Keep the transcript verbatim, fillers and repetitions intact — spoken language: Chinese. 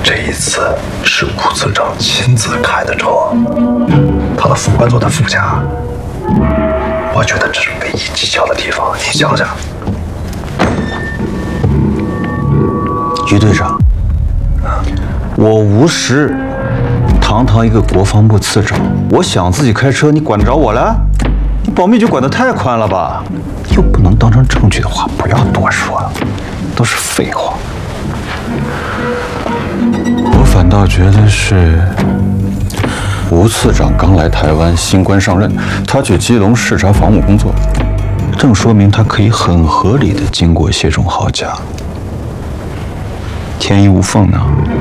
这一次是吴次长亲自开的车，他的副官坐在副驾。我觉得这是唯一蹊跷的地方，你想想。 于队长，我无实，堂堂一个国防部次长，我想自己开车，你管得着我了？你保密就管得太宽了吧？又不能当成证据的话，不要多说了，都是废话。我反倒觉得是吴次长刚来台湾，新官上任，他去基隆视察防务工作，正说明他可以很合理的经过谢仲豪家，天衣无缝呢。